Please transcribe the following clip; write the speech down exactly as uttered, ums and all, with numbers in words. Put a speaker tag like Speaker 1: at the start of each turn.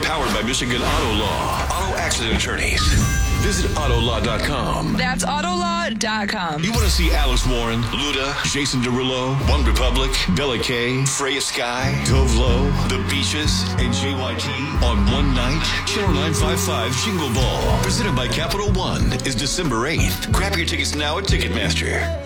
Speaker 1: Powered by Michigan Auto Law. Auto accident attorneys. Visit auto law dot com.
Speaker 2: That's auto law dot com.
Speaker 1: You want to see Alice Warren, Luda, Jason Derulo, One Republic, Bella Kay, Freya Sky, Tove Lo, The Beaches, and J Y T on one night? Channel nine fifty-five Jingle Ball, presented by Capital One, is December eighth. Grab your tickets now at Ticketmaster.